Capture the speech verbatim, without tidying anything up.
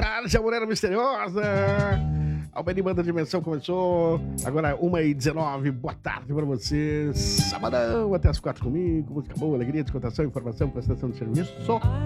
tarde, a Mulher Misteriosa. Alberim Banda Dimensão começou. Agora uma e dezenove. Boa tarde pra vocês. Sabadão até as quatro comigo. Música boa, alegria, descontração, informação, prestação de serviço.